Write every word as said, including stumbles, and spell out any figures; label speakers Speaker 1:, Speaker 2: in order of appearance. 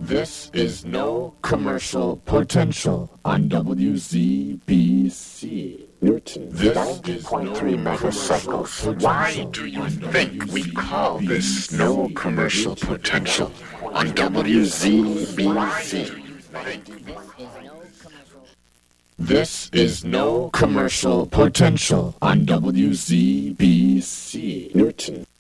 Speaker 1: This is no commercial potential on W Z B C.
Speaker 2: Newton,
Speaker 1: This
Speaker 2: ninety
Speaker 1: is
Speaker 2: point
Speaker 1: no
Speaker 2: three
Speaker 1: commercial
Speaker 2: megacycles.
Speaker 1: Why do you think we call this no commercial potential on W Z B C? This is no commercial potential on W Z B C.
Speaker 2: Newton.